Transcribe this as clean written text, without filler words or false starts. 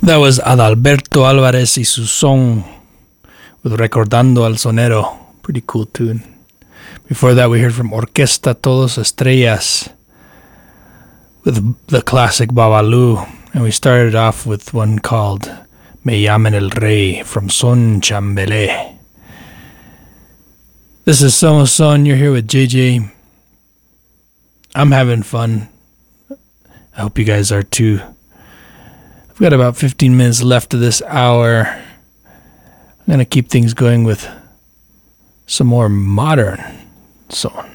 That was Adalberto Alvarez y su song with Recordando al Sonero. Pretty cool tune. Before that, we heard from Orquesta Todos Estrellas with the classic Babalu. And we started off with one called Me Llamen el Rey from Son Chambele. This is Somos Son. You're here with JJ. I'm having fun. I hope you guys are too. I've got about 15 minutes left of this hour. I'm going to keep things going with some more modern song.